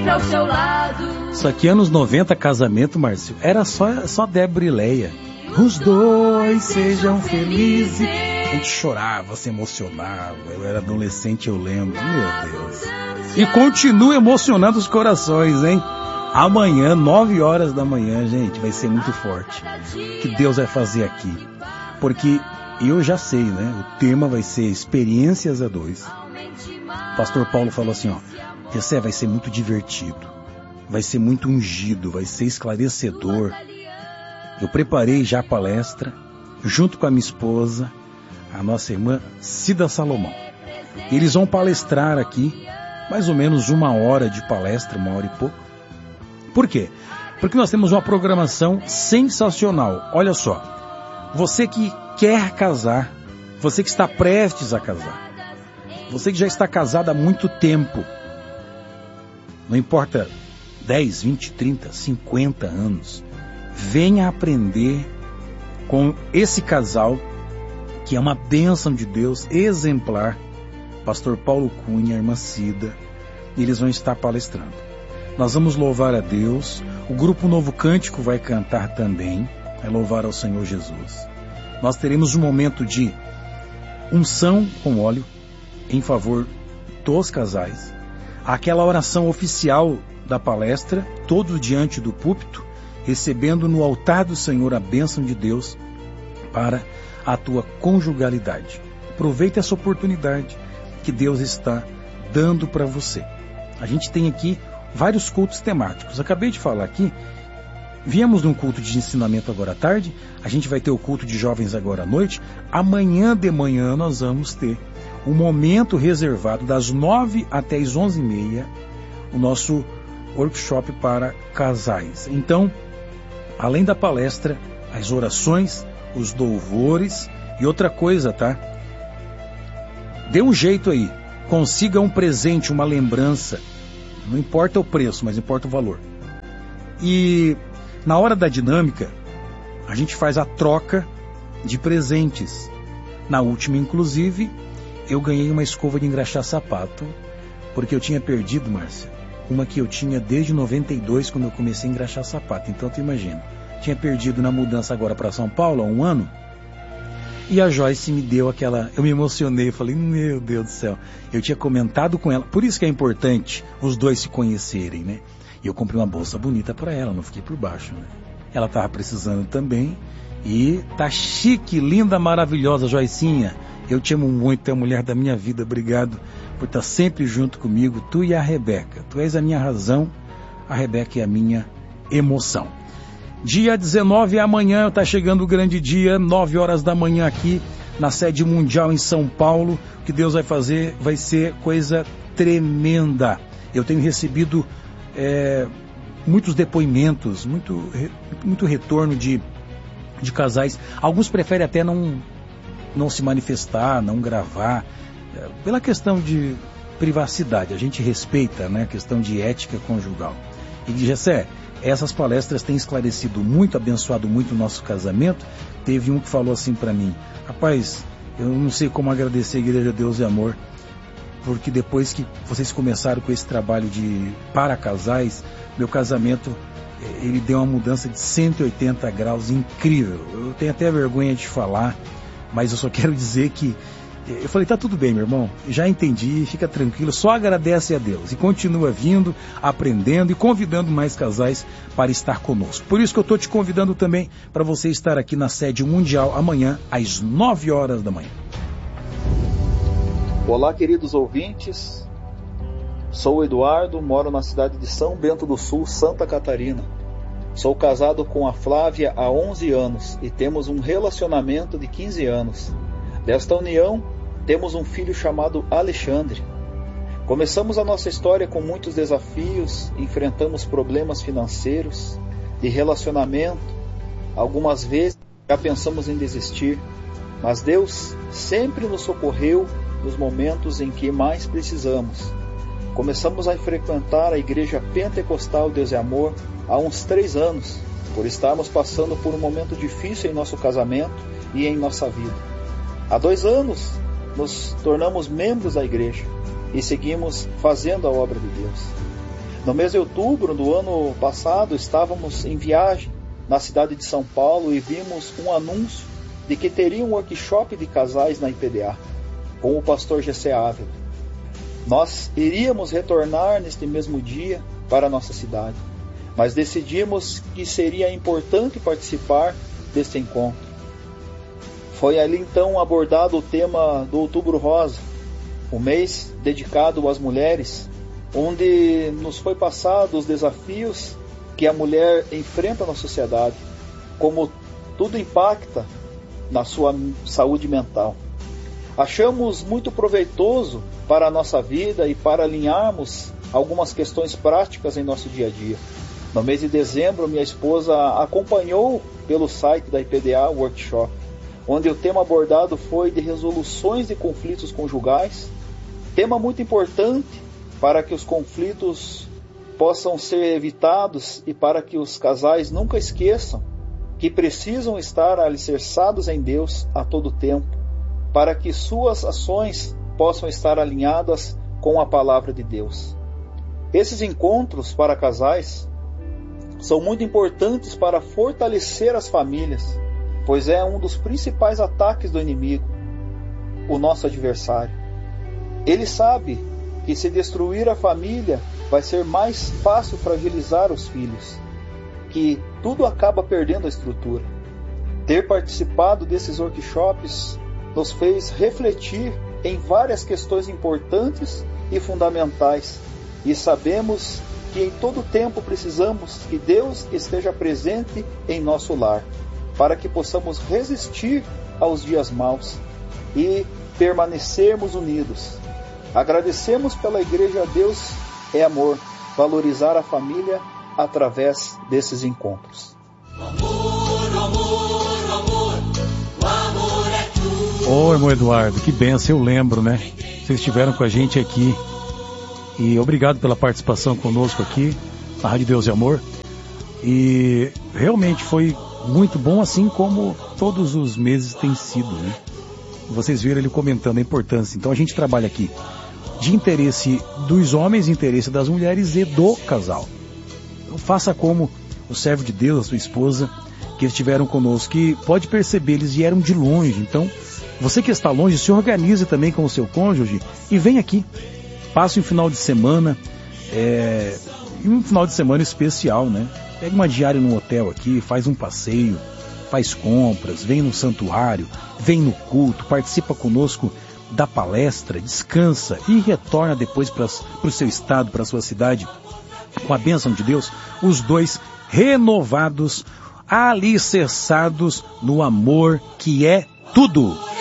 sempre ao seu lado. Isso aqui, anos 90, casamento, Márcio, era só Débora e Leia. Os dois sejam felizes. A gente chorava, se emocionava. Eu era adolescente, eu lembro. Meu Deus. E continua emocionando os corações, hein? Amanhã, 9 horas da manhã, gente, vai ser muito forte. O que Deus vai fazer aqui? Porque eu já sei, né? O tema vai ser experiências a dois. O pastor Paulo falou assim, ó, Jessé, vai ser muito divertido, vai ser muito ungido, vai ser esclarecedor. Eu preparei já a palestra, junto com a minha esposa, a nossa irmã Cida Salomão. Eles vão palestrar aqui, mais ou menos 1 hora de palestra, 1 hora e pouco. Por quê? Porque nós temos uma programação sensacional. Olha só, você que quer casar, você que está prestes a casar, você que já está casado há muito tempo, não importa 10, 20, 30, 50 anos, venha aprender com esse casal, que é uma bênção de Deus, exemplar, pastor Paulo Cunha, irmã Cida, e eles vão estar palestrando. Nós vamos louvar a Deus, o grupo Novo Cântico vai cantar também, vai louvar ao Senhor Jesus. Nós teremos um momento de unção com óleo, em favor dos casais, aquela oração oficial da palestra, todos diante do púlpito, recebendo no altar do Senhor a bênção de Deus para a tua conjugalidade. Aproveita essa oportunidade que Deus está dando para você. A gente tem aqui vários cultos temáticos. Acabei de falar aqui, viemos num culto de ensinamento agora à tarde, a gente vai ter o culto de jovens agora à noite, amanhã de manhã nós vamos ter um momento reservado das 9 até as 11h30, o nosso workshop para casais. Então, além da palestra, as orações, os louvores e outra coisa, tá? Dê um jeito aí, consiga um presente, uma lembrança, não importa o preço, mas importa o valor. E na hora da dinâmica, a gente faz a troca de presentes. Na última, inclusive, eu ganhei uma escova de engraxar sapato, porque eu tinha perdido, Márcia, uma que eu tinha desde 92, quando eu comecei a engraxar sapato. Então tu imagina, tinha perdido na mudança agora para São Paulo há 1 ano, e a Joyce me deu aquela, eu me emocionei, falei, meu Deus do céu, eu tinha comentado com ela, por isso que é importante os dois se conhecerem, né? E eu comprei uma bolsa bonita para ela, não fiquei por baixo, né? Ela estava precisando também, e tá chique, linda, maravilhosa, Joicinha. Eu te amo muito, é a mulher da minha vida, obrigado por estar sempre junto comigo, tu e a Rebeca. Tu és a minha razão, a Rebeca é a minha emoção. Dia 19, amanhã, está chegando o grande dia, 9 horas da manhã aqui, na sede mundial em São Paulo. O que Deus vai fazer vai ser coisa tremenda. Eu tenho recebido muitos depoimentos, muito retorno de casais. Alguns preferem até não se manifestar, não gravar, pela questão de privacidade. A gente respeita, né, a questão de ética conjugal. E Jessé, essas palestras têm esclarecido muito, abençoado muito o nosso casamento. Teve um que falou assim para mim, rapaz, eu não sei como agradecer a Igreja Deus e Amor, porque depois que vocês começaram com esse trabalho para casais, meu casamento, ele deu uma mudança de 180 graus incrível. Eu tenho até vergonha de falar, mas eu só quero dizer que eu falei, tá tudo bem, meu irmão, já entendi, fica tranquilo, só agradece a Deus e continua vindo, aprendendo e convidando mais casais para estar conosco. Por isso que eu estou te convidando também para você estar aqui na sede mundial amanhã às 9 horas da manhã. Olá, queridos ouvintes, sou o Eduardo, moro na cidade de São Bento do Sul, Santa Catarina. Sou casado com a Flávia há 11 anos e temos um relacionamento de 15 anos. Desta união, temos um filho chamado Alexandre. Começamos a nossa história com muitos desafios, enfrentamos problemas financeiros, de relacionamento. Algumas vezes já pensamos em desistir, mas Deus sempre nos socorreu nos momentos em que mais precisamos. Começamos a frequentar a Igreja Pentecostal Deus e Amor há uns 3 anos, por estarmos passando por um momento difícil em nosso casamento e em nossa vida. Há 2 anos, nos tornamos membros da igreja e seguimos fazendo a obra de Deus. No mês de outubro do ano passado, estávamos em viagem na cidade de São Paulo e vimos um anúncio de que teria um workshop de casais na IPDA, com o pastor Gessé Ávila. Nós iríamos retornar neste mesmo dia para a nossa cidade, mas decidimos que seria importante participar deste encontro. Foi ali então abordado o tema do Outubro Rosa, o mês dedicado às mulheres, onde nos foi passado os desafios que a mulher enfrenta na sociedade, como tudo impacta na sua saúde mental. Achamos muito proveitoso para a nossa vida e para alinharmos algumas questões práticas em nosso dia a dia. No mês de dezembro, minha esposa acompanhou pelo site da IPDA o workshop, onde o tema abordado foi de resoluções de conflitos conjugais, tema muito importante para que os conflitos possam ser evitados e para que os casais nunca esqueçam que precisam estar alicerçados em Deus a todo tempo, para que suas ações possam estar alinhadas com a palavra de Deus. Esses encontros para casais são muito importantes para fortalecer as famílias, pois é um dos principais ataques do inimigo, o nosso adversário. Ele sabe que se destruir a família vai ser mais fácil fragilizar os filhos, que tudo acaba perdendo a estrutura. Ter participado desses workshops nos fez refletir em várias questões importantes e fundamentais, e sabemos que em todo tempo precisamos que Deus esteja presente em nosso lar, para que possamos resistir aos dias maus e permanecermos unidos. Agradecemos pela Igreja Deus é Amor, valorizar a família através desses encontros. Ô, irmão Eduardo, que benção, eu lembro, né? Vocês estiveram com a gente aqui. E obrigado pela participação conosco aqui, na Rádio Deus e Amor. E realmente foi muito bom, assim como todos os meses tem sido, né? Vocês viram ele comentando a importância. Então a gente trabalha aqui de interesse dos homens, interesse das mulheres e do casal. Então faça como o servo de Deus, a sua esposa, que estiveram conosco, que pode perceber, eles vieram de longe. Então, você que está longe, se organize também com o seu cônjuge e vem aqui. Passe um final de semana, um final de semana especial, né? Pega uma diária num hotel aqui, faz um passeio, faz compras, vem no santuário, vem no culto, participa conosco da palestra, descansa e retorna depois para o seu estado, para a sua cidade, com a bênção de Deus, os dois renovados, alicerçados no amor que é tudo.